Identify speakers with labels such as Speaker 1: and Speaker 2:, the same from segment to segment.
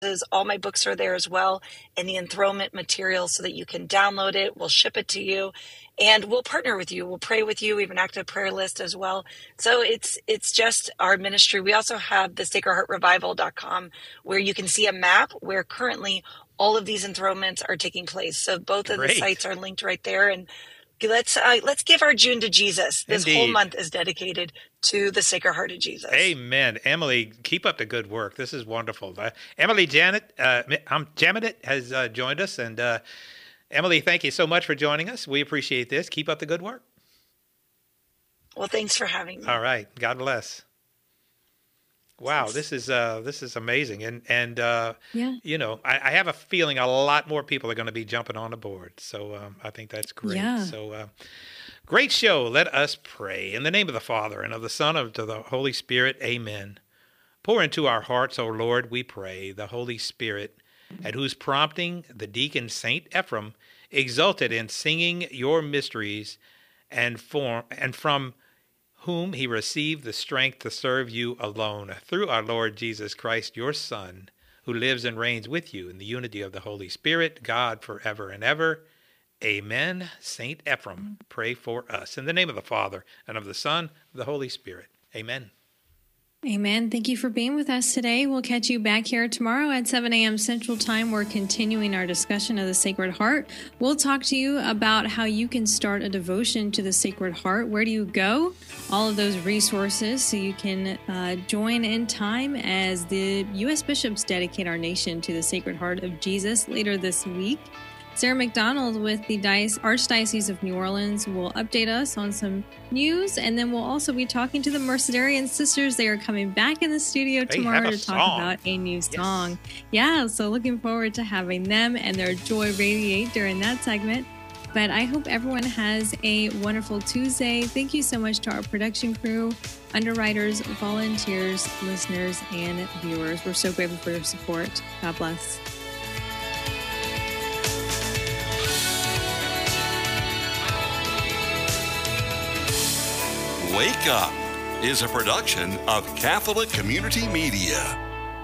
Speaker 1: All my books are there as well, and the enthronement material so that you can download it. We'll ship it to you, and we'll partner with you. We'll pray with you. We have an active prayer list as well. So it's just our ministry. We also have the sacredheartrevival.com, where you can see a map where currently all of these enthronements are taking place. So both of the sites are linked right there. And let's give our June to Jesus. This whole month is dedicated to the Sacred Heart of Jesus.
Speaker 2: Amen. Emily, keep up the good work. This is wonderful. Emily Jaminet has joined us. And Emily, thank you so much for joining us. We appreciate this. Keep up the good work.
Speaker 1: Well, thanks for having me.
Speaker 2: All right. God bless. Wow, this is amazing, and you know, I have a feeling a lot more people are going to be jumping on the board. So I think that's great.
Speaker 3: Yeah.
Speaker 2: So great show. Let us pray in the name of the Father and of the Son and of the Holy Spirit. Amen. Pour into our hearts, O Lord, we pray, the Holy Spirit, at whose prompting the deacon Saint Ephrem exulted in singing your mysteries, and from whom he received the strength to serve you alone, through our Lord Jesus Christ, your Son, who lives and reigns with you in the unity of the Holy Spirit, God, forever and ever. Amen. Saint Ephrem, pray for us. In the name of the Father, and of the Son, of the Holy Spirit. Amen.
Speaker 3: Amen. Thank you for being with us today. We'll catch you back here tomorrow at 7 a.m. Central Time. We're continuing our discussion of the Sacred Heart. We'll talk to you about how you can start a devotion to the Sacred Heart. Where do you go? All of those resources so you can join in time as the U.S. bishops dedicate our nation to the Sacred Heart of Jesus later this week. Sarah McDonald with the Archdiocese of New Orleans will update us on some news, and then we'll also be talking to the Mercedarian sisters. They are coming back in the studio tomorrow to talk about a new song. Yeah, so looking forward to having them and their joy radiate during that segment. But I hope everyone has a wonderful Tuesday. Thank you so much to our production crew, underwriters, volunteers, listeners, and viewers. We're so grateful for your support. God bless.
Speaker 4: Wake Up is a production of Catholic Community Media.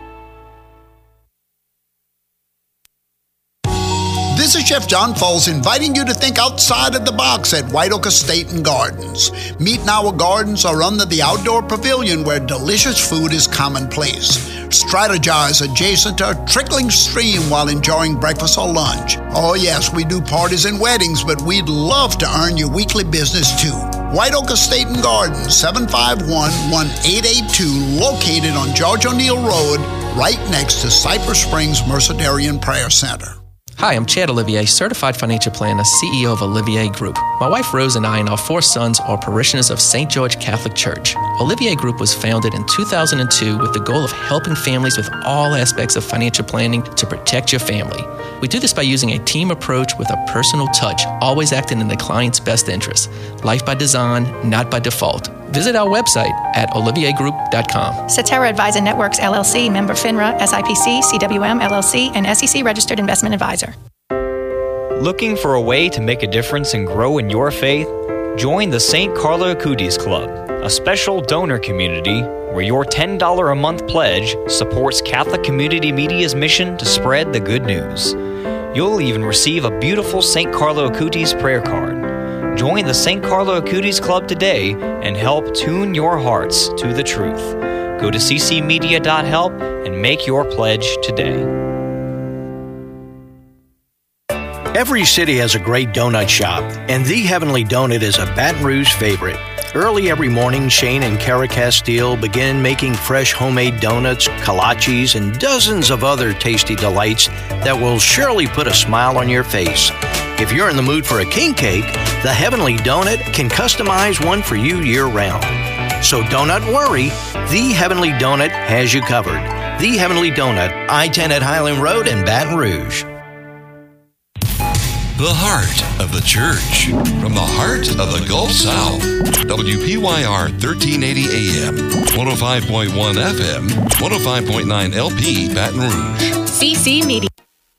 Speaker 5: This is Chef John Foles inviting you to think outside of the box at White Oak Estate and Gardens. Meet in our gardens or under the outdoor pavilion where delicious food is commonplace. Strategize adjacent to a trickling stream while enjoying breakfast or lunch. Oh yes, we do parties and weddings, but we'd love to earn your weekly business too. White Oak Estate and Gardens, 751-1882, located on George O'Neill Road, right next to Cypress Springs Mercedarian Prayer Center.
Speaker 6: Hi, I'm Chad Olivier, Certified Financial Planner, CEO of Olivier Group. My wife Rose and I and our 4 sons are parishioners of St. George Catholic Church. Olivier Group was founded in 2002 with the goal of helping families with all aspects of financial planning to protect your family. We do this by using a team approach with a personal touch, always acting in the client's best interest. Life by design, not by default. Visit our website at olivier.group.com.
Speaker 7: Cetera Advisor Networks, LLC, member FINRA, SIPC, CWM, LLC, and SEC Registered Investment Advisor.
Speaker 8: Looking for a way to make a difference and grow in your faith? Join the St. Carlo Acutis Club, a special donor community where your $10 a month pledge supports Catholic Community Media's mission to spread the good news. You'll even receive a beautiful St. Carlo Acutis prayer card. Join the St. Carlo Acutis Club today and help tune your hearts to the truth. Go to ccmedia.help and make your pledge today.
Speaker 9: Every city has a great donut shop, and The Heavenly Donut is a Baton Rouge favorite. Early every morning, Shane and Kara Castile begin making fresh homemade donuts, kolaches, and dozens of other tasty delights that will surely put a smile on your face. If you're in the mood for a king cake, The Heavenly Donut can customize one for you year-round. So don't worry, The Heavenly Donut has you covered. The Heavenly Donut, I-10 at Highland Road in Baton Rouge.
Speaker 4: The heart of the church, from the heart of the Gulf South. WPYR 1380 AM, 105.1 FM, 105.9 LP, Baton Rouge.
Speaker 7: CC Media.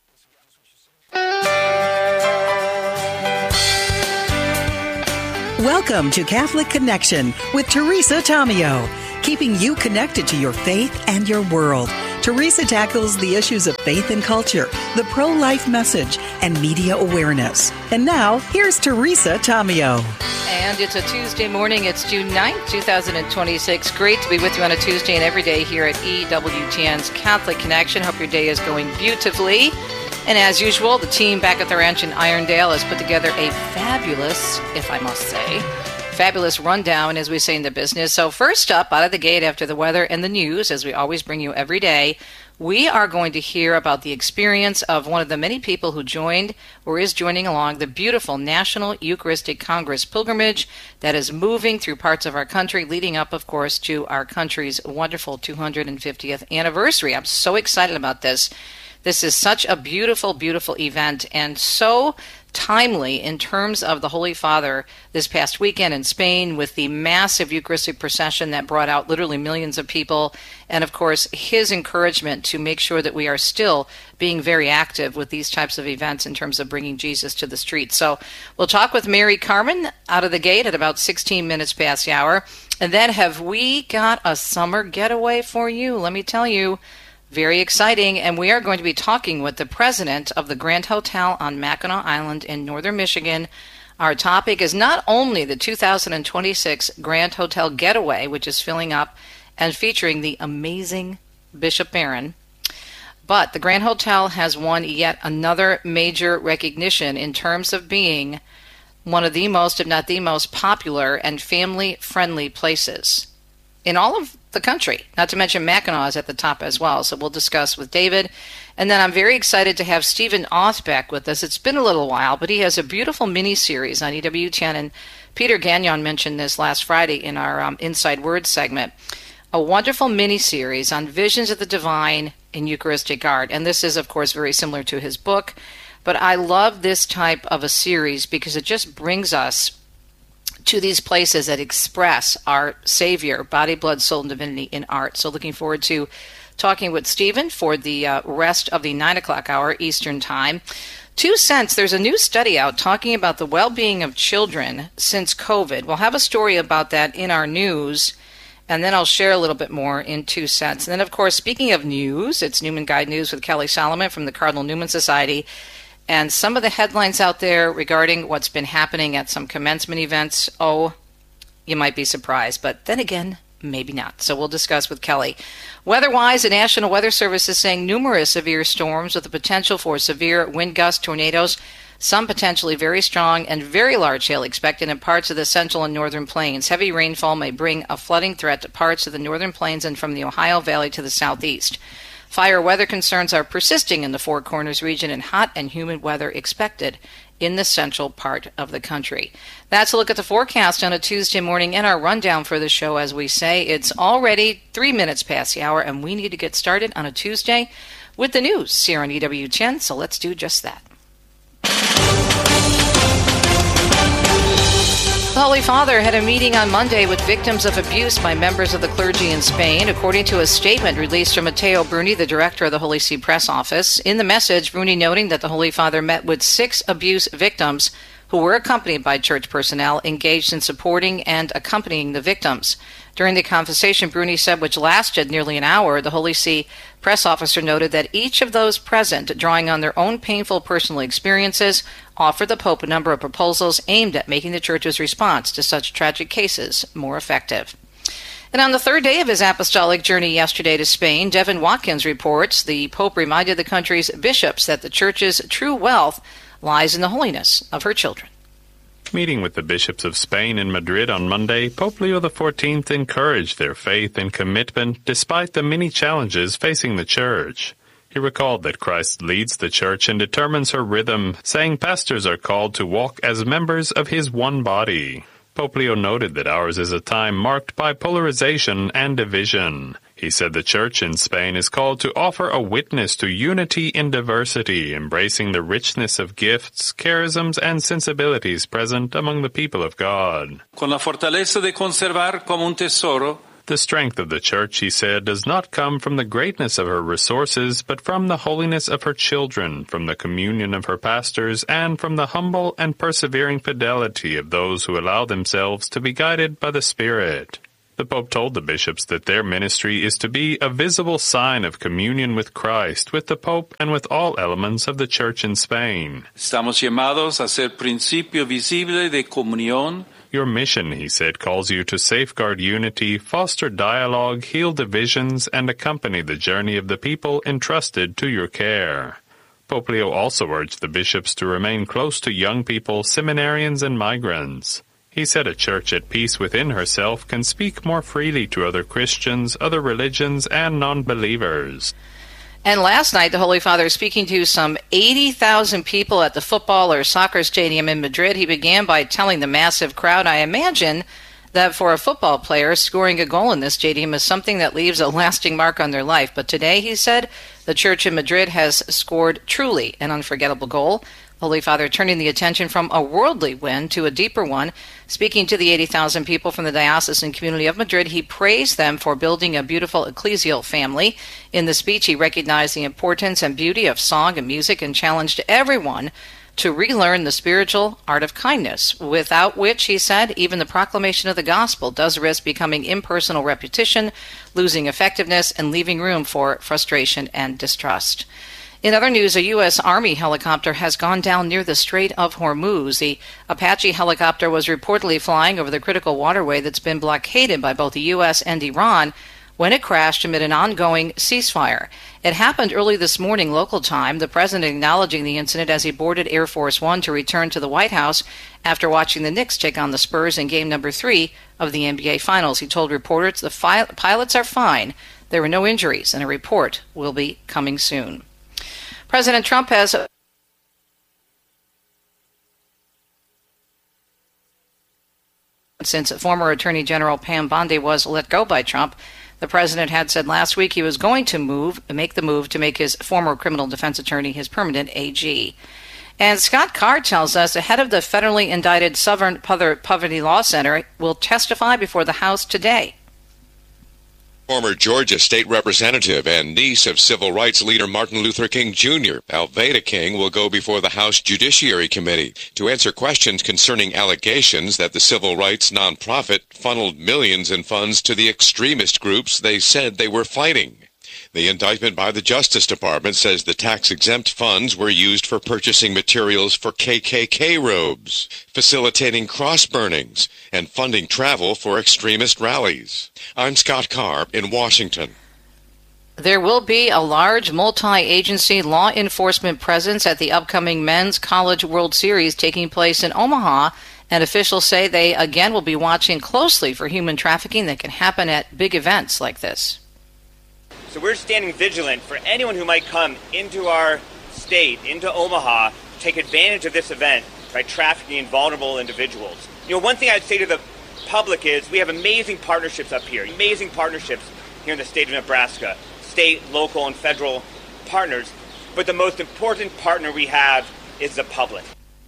Speaker 10: Welcome to Catholic Connection with Teresa Tomeo, keeping you connected to your faith and your world. Teresa tackles the issues of faith and culture, the pro-life message, and media awareness. And now, here's Teresa Tomeo.
Speaker 11: And it's a Tuesday morning. It's June 9th, 2026. Great to be with you on a Tuesday and every day here at EWTN's Catholic Connection. Hope your day is going beautifully. And as usual, the team back at the ranch in Irondale has put together a fabulous, if I must say, fabulous rundown, as we say in the business. So first up, out of the gate after the weather and the news, as we always bring you every day, we are going to hear about the experience of one of the many people who joined or is joining along the beautiful National Eucharistic Congress pilgrimage that is moving through parts of our country, leading up, of course, to our country's wonderful 250th anniversary. I'm so excited about this. This is such a beautiful, beautiful event, and so timely in terms of the Holy Father this past weekend in Spain with the massive Eucharistic procession that brought out literally millions of people, and of course his encouragement to make sure that we are still being very active with these types of events in terms of bringing Jesus to the streets. So we'll talk with Mary Carmen out of the gate at about 16 minutes past the hour, and then have we got a summer getaway for you? Let me tell you. Very exciting, and we are going to be talking with the president of the Grand Hotel on Mackinac Island in northern Michigan. Our topic is not only the 2026 Grand Hotel Getaway, which is filling up and featuring the amazing Bishop Barron, but the Grand Hotel has won yet another major recognition in terms of being one of the most, if not the most popular and family-friendly places in all of the country, not to mention Mackinac is at the top as well. So we'll discuss with David. And then I'm very excited to have Stephen Auth back with us. It's been a little while, but he has a beautiful mini-series on EWTN, and Peter Gagnon mentioned this last Friday in our Inside Words segment. A wonderful mini-series on visions of the divine in Eucharistic art. And this is, of course, very similar to his book. But I love this type of a series because it just brings us to these places that express our Savior, body, blood, soul, and divinity in art. So looking forward to talking with Stephen for the rest of the 9 o'clock hour Eastern Time. 2 cents, there's a new study out talking about the well-being of children since COVID. We'll have a story about that in our news, and then I'll share a little bit more in 2 cents. And then, of course, speaking of news, it's Newman Guide News with Kelly Solomon from the Cardinal Newman Society. And some of the headlines out there regarding what's been happening at some commencement events, oh, you might be surprised. But then again, maybe not. So we'll discuss with Kelly. Weather-wise, the National Weather Service is saying numerous severe storms with the potential for severe wind gusts, tornadoes, some potentially very strong and very large hail expected in parts of the central and northern plains. Heavy rainfall may bring a flooding threat to parts of the northern plains and from the Ohio Valley to the southeast. Fire weather concerns are persisting in the Four Corners region, and hot and humid weather expected in the central part of the country. That's a look at the forecast on a Tuesday morning and our rundown for the show. As we say, it's already 3 minutes past the hour, and we need to get started on a Tuesday with the news here on EWTN, so let's do just that. The Holy Father had a meeting on Monday with victims of abuse by members of the clergy in Spain, according to a statement released from Matteo Bruni, the director of the Holy See Press Office. In the message, Bruni noting that the Holy Father met with 6 abuse victims who were accompanied by church personnel engaged in supporting and accompanying the victims. During the conversation, Bruni said, which lasted nearly an hour, the Holy See press officer noted that each of those present, drawing on their own painful personal experiences, offered the Pope a number of proposals aimed at making the Church's response to such tragic cases more effective. And on the 3rd day of his apostolic journey yesterday to Spain, Devin Watkins reports the Pope reminded the country's bishops that the Church's true wealth lies in the holiness of her children.
Speaker 12: Meeting with the bishops of Spain in Madrid on Monday, Pope Leo XIV encouraged their faith and commitment despite the many challenges facing the Church. He recalled that Christ leads the Church and determines her rhythm, saying pastors are called to walk as members of his one body. Pope Leo noted that ours is a time marked by polarization and division. He said the Church in Spain is called to offer a witness to unity in diversity, embracing the richness of gifts, charisms, and sensibilities present among the people of God.
Speaker 13: Con la fortaleza de conservar como un tesoro.
Speaker 12: The strength of the Church, he said, does not come from the greatness of her resources, but from the holiness of her children, from the communion of her pastors, and from the humble and persevering fidelity of those who allow themselves to be guided by the Spirit. The Pope told the bishops that their ministry is to be a visible sign of communion with Christ, with the Pope, and with all elements of the Church in Spain.
Speaker 13: Estamos llamados a ser principio visible de comunión.
Speaker 12: Your mission, he said, calls you to safeguard unity, foster dialogue, heal divisions, and accompany the journey of the people entrusted to your care. Pope Leo also urged the bishops to remain close to young people, seminarians, and migrants. He said a church at peace within herself can speak more freely to other Christians, other religions, and non-believers.
Speaker 11: And last night, the Holy Father, speaking to some 80,000 people at the football or soccer stadium in Madrid, he began by telling the massive crowd, I imagine that for a football player, scoring a goal in this stadium is something that leaves a lasting mark on their life. But today, he said, the church in Madrid has scored truly an unforgettable goal. Holy Father turning the attention from a worldly win to a deeper one. Speaking to the 80,000 people from the diocesan community of Madrid, he praised them for building a beautiful ecclesial family. In the speech, he recognized the importance and beauty of song and music and challenged everyone to relearn the spiritual art of kindness, without which, he said, even the proclamation of the gospel does risk becoming impersonal repetition, losing effectiveness, and leaving room for frustration and distrust. In other news, a U.S. Army helicopter has gone down near the Strait of Hormuz. The Apache helicopter was reportedly flying over the critical waterway that's been blockaded by both the U.S. and Iran when it crashed amid an ongoing ceasefire. It happened early this morning local time, the president acknowledging the incident as he boarded Air Force One to return to the White House after watching the Knicks take on the Spurs in game number 3 of the NBA Finals. He told reporters the pilots are fine. There were no injuries, and a report will be coming soon. President Trump has since former Attorney General Pam Bondi was let go by Trump. The president had said last week he was going to make the move to make his former criminal defense attorney his permanent AG. And Scott Carr tells us the head of the federally indicted Southern Poverty Law Center will testify before the House today.
Speaker 14: Former Georgia state representative and niece of civil rights leader Martin Luther King Jr., Alveda King, will go before the House Judiciary Committee to answer questions concerning allegations that the civil rights nonprofit funneled millions in funds to the extremist groups they said they were fighting. The indictment by the Justice Department says the tax-exempt funds were used for purchasing materials for KKK robes, facilitating cross-burnings, and funding travel for extremist rallies. I'm Scott Carr in Washington.
Speaker 11: There will be a large multi-agency law enforcement presence at the upcoming Men's College World Series taking place in Omaha, and officials say they again will be watching closely for human trafficking that can happen at big events like this.
Speaker 15: So we're standing vigilant for anyone who might come into our state, into Omaha, to take advantage of this event by trafficking vulnerable individuals. You know, one thing I'd say to the public is we have amazing partnerships up here, amazing partnerships here in the state of Nebraska, state, local, and federal partners. But the most important partner we have is the public.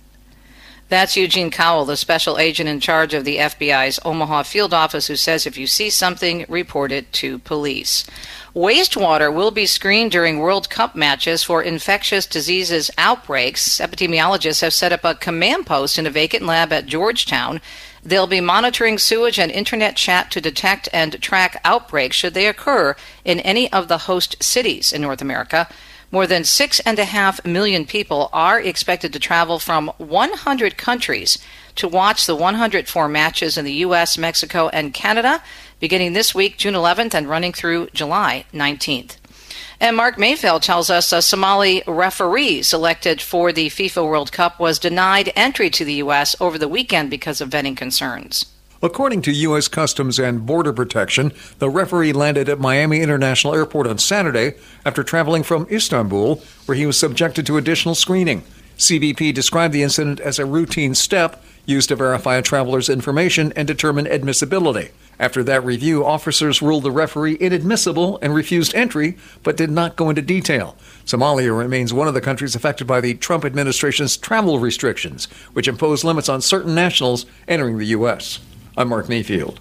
Speaker 11: That's Eugene Cowell, the special agent in charge of the FBI's Omaha field office, who says if you see something, report it to police. Wastewater will be screened during World Cup matches for infectious diseases outbreaks. Epidemiologists have set up a command post in a vacant lab at Georgetown. They'll be monitoring sewage and internet chat to detect and track outbreaks should they occur in any of the host cities in North America. More than 6.5 million people are expected to travel from 100 countries to watch the 104 matches in the U.S., Mexico, and Canada, beginning this week, June 11th, and running through July 19th. And Mark Mayfield tells us a Somali referee selected for the FIFA World Cup was denied entry to the U.S. over the weekend because of vetting concerns.
Speaker 16: According to U.S. Customs and Border Protection, the referee landed at Miami International Airport on Saturday after traveling from Istanbul, where he was subjected to additional screening. CBP described the incident as a routine step used to verify a traveler's information and determine admissibility. After that review, officers ruled the referee inadmissible and refused entry, but did not go into detail. Somalia remains one of the countries affected by the Trump administration's travel restrictions, which impose limits on certain nationals entering the U.S. I'm Mark Mayfield.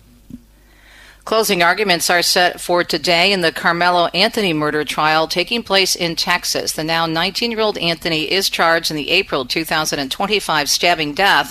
Speaker 11: Closing arguments are set for today in the Carmelo Anthony murder trial taking place in Texas. The now 19-year-old Anthony is charged in the April 2025 stabbing death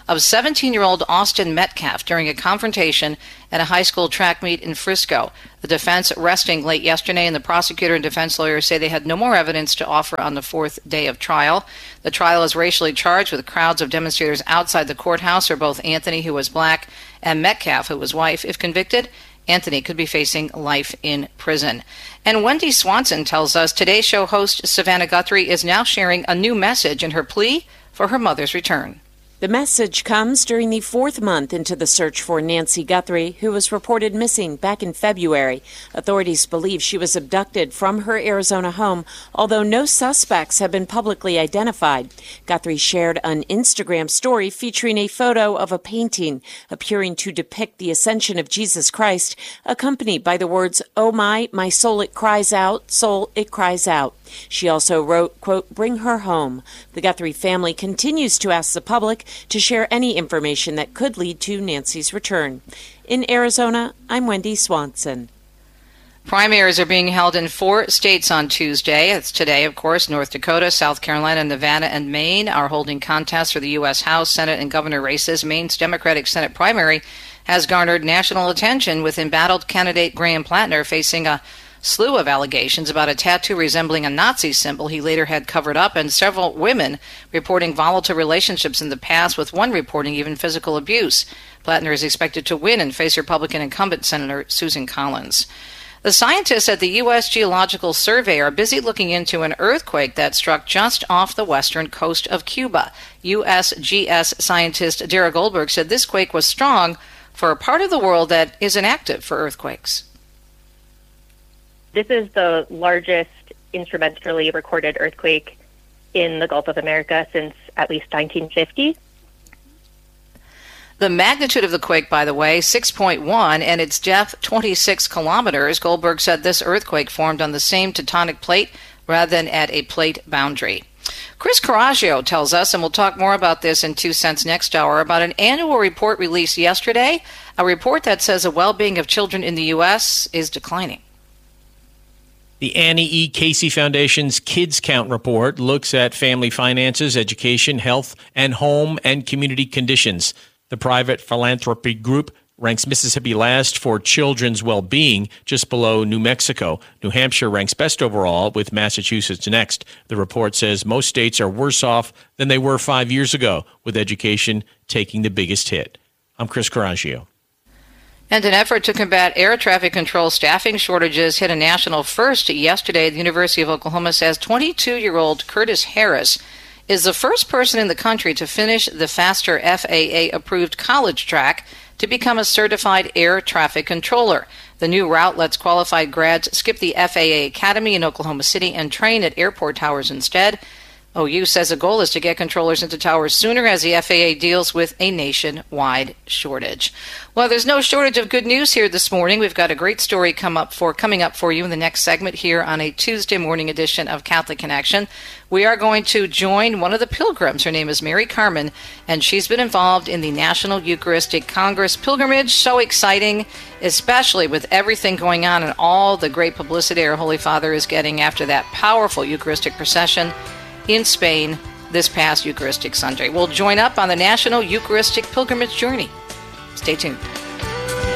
Speaker 11: of 17-year-old Austin Metcalf during a confrontation at a high school track meet in Frisco. The defense resting late yesterday, and the prosecutor and defense lawyers say they had no more evidence to offer on the fourth day of trial. The trial is racially charged, with crowds of demonstrators outside the courthouse for both Anthony, who was black, and Metcalf, who was white. If convicted, Anthony could be facing life in prison. And Wendy Swanson tells us Today Show host Savannah Guthrie is now sharing a new message in her plea for her mother's return.
Speaker 17: The message comes during the fourth month into the search for Nancy Guthrie, who was reported missing back in February. Authorities believe she was abducted from her Arizona home, although no suspects have been publicly identified. Guthrie shared an Instagram story featuring a photo of a painting appearing to depict the ascension of Jesus Christ, accompanied by the words, "Oh my soul, it cries out, soul, it cries out." She also wrote, quote, "Bring her home." The Guthrie family continues to ask the public to share any information that could lead to Nancy's return. In Arizona, I'm Wendy Swanson.
Speaker 11: Primaries are being held in 4 states on Tuesday. It's today, of course. North Dakota, South Carolina, Nevada, and Maine are holding contests for the U.S. House, Senate, and governor races. Maine's Democratic Senate primary has garnered national attention, with embattled candidate Graham Plattner facing a slew of allegations about a tattoo resembling a Nazi symbol he later had covered up, and several women reporting volatile relationships in the past, with one reporting even physical abuse. Plattner is expected to win and face Republican incumbent Senator Susan Collins. The scientists at the U.S. Geological Survey are busy looking into an earthquake that struck just off the western coast of Cuba. USGS scientist Dara Goldberg said this quake was strong for a part of the world that isn't active for earthquakes.
Speaker 18: This is the largest instrumentally recorded earthquake in the Gulf of America since at least 1950.
Speaker 11: The magnitude of the quake, by the way, 6.1, and its depth 26 kilometers. Goldberg said this earthquake formed on the same tectonic plate rather than at a plate boundary. Chris Coraggio tells us, and we'll talk more about this in 2 Cents next hour, about an annual report released yesterday, a report that says the well-being of children in the U.S. is declining.
Speaker 19: The Annie E. Casey Foundation's Kids Count report looks at family finances, education, health, and home and community conditions. The private philanthropy group ranks Mississippi last for children's well-being, just below New Mexico. New Hampshire ranks best overall, with Massachusetts next. The report says most states are worse off than they were 5 years ago, with education taking the biggest hit. I'm Chris Coraggio.
Speaker 11: And an effort to combat air traffic control staffing shortages hit a national first yesterday. The University of Oklahoma says 22-year-old Curtis Harris is the first person in the country to finish the faster FAA-approved college track to become a certified air traffic controller. The new route lets qualified grads skip the FAA Academy in Oklahoma City and train at airport towers instead. OU says the goal is to get controllers into towers sooner as the FAA deals with a nationwide shortage. Well, there's no shortage of good news here this morning. We've got a great story coming up for you in the next segment here on a Tuesday morning edition of Catholic Connection. We are going to join one of the pilgrims. Her name is Mary Carmen, and she's been involved in the National Eucharistic Congress pilgrimage. So exciting, especially with everything going on and all the great publicity our Holy Father is getting after that powerful Eucharistic procession in Spain this past Eucharistic Sunday. We'll join up on the National Eucharistic Pilgrimage Journey. Stay tuned.